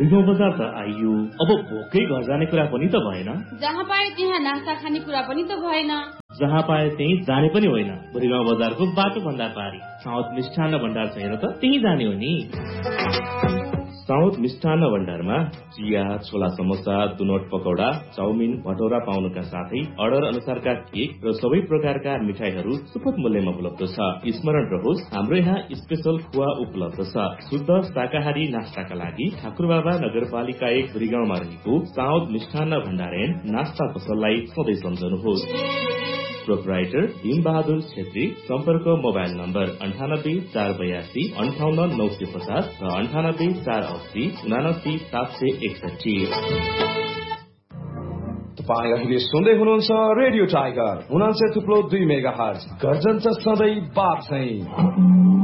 भुइँगाउँ बजार त आइयो, अब भोकै घर जाने कुरा पनि त भएन। जहाँ पाए त्यहाँ नास्ता खाने कुरा पनि त भएन। जहाँ पाए त्यही जाने पनि होइन। भुइँगाउँ बजारको बाटो भन्दा पारी साउथ मिष्ठान्न भण्डार छैन त त्यही जाने हो नि। साउथ मिष्ठान्न भण्डारमा चिया, छोला समोसा, दुनोट पकौडा, चाउमिन, भटौरा पाउनुका साथै अर्डर अनुसारका केक र सबै प्रकारका मिठाईहरू सुपथ मूल्यमा उपलब्ध छ। स्मरण रहोस्, हाम्रो यहाँ स्पेशल खुवा उपलब्ध छ। शुद्ध शाकाहारी नास्ताका लागि ठाकुरबाबा नगरपालिका 1 भुइँगाउँमा रहेको साउथ मिष्ठान्न भण्डार एन्ड नास्ता पसललाई सधैँ सम्झनुहोस्। प्रोपराइटर भीम बहादुर छेत्री। सम्पर्क मोबाइल नम्बर 9848258950 र 9848899761। तपाईं अहिले सुन्दै हुनुहुन्छ रेडियो टाइगर 89.2 मेगाहर्ज। गर्जन सधैँ बाप चाहिँ।